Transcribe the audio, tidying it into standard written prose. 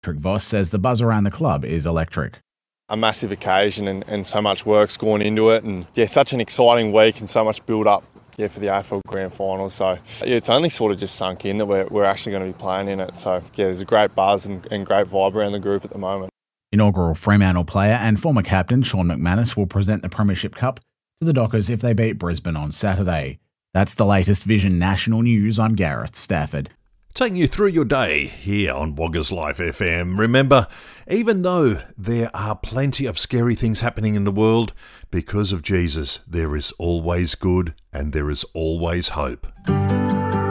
Patrick Voss says the buzz around the club is electric. A massive occasion and so much work's gone into it, and such an exciting week and so much build up for the AFL Grand Final. So it's only sort of just sunk in that we're actually going to be playing in it. So there's a great buzz and great vibe around the group at the moment. Inaugural Fremantle player and former captain Sean McManus will present the Premiership Cup to the Dockers if they beat Brisbane on Saturday. That's the latest Vision National News. I'm Gareth Stafford. Taking you through your day here on Woggers Life FM. Remember, even though there are plenty of scary things happening in the world, because of Jesus, there is always good and there is always hope.